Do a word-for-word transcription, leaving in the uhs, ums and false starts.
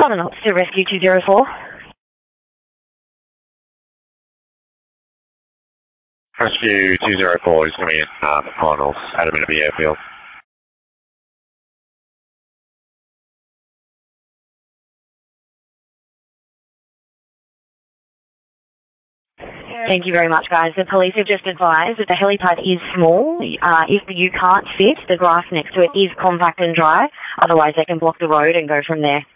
Southern Ops to Rescue two zero four. Rescue two zero four is coming in, um, finals, at a minute of the airfield. Thank you very much, guys. The police have just advised that the helipad is small. Uh, if you can't fit, the grass next to it is compact and dry. Otherwise, they can block the road and go from there.